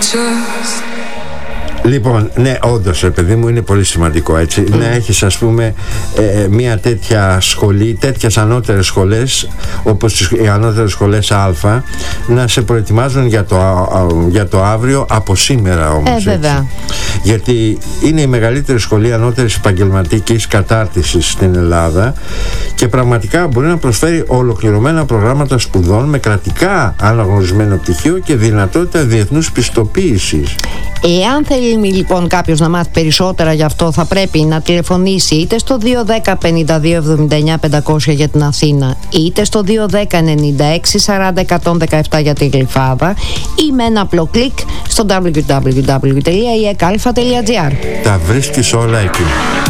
Λοιπόν, ναι, όντως, παιδί μου, είναι πολύ σημαντικό, έτσι. Να έχεις, ας πούμε, μια τέτοια σχολή, τέτοιες ανώτερες σχολές, όπως οι ανώτερες σχολές Α, να σε προετοιμάζουν για το αύριο από σήμερα όμως. Βέβαια. Γιατί είναι η μεγαλύτερη σχολή ανώτερης επαγγελματικής κατάρτισης στην Ελλάδα και πραγματικά μπορεί να προσφέρει ολοκληρωμένα προγράμματα σπουδών με κρατικά αναγνωρισμένο πτυχίο και δυνατότητα διεθνούς πιστοποίησης. Εάν θέλει λοιπόν κάποιος να μάθει περισσότερα γι' αυτό, θα πρέπει να τηλεφωνήσει είτε στο 210 52 79 500 για την Αθήνα, είτε στο 210 96 40 117 για τη Γλυφάδα, ή με ένα απλό κλικ στο www.ekalfa.gr. Τα βρίσκεις όλα εκεί.